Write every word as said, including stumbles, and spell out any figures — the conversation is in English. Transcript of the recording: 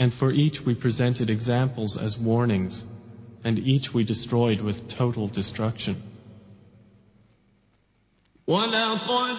And for each we presented examples as warnings, and each we destroyed with total destruction. وَلَقَدْ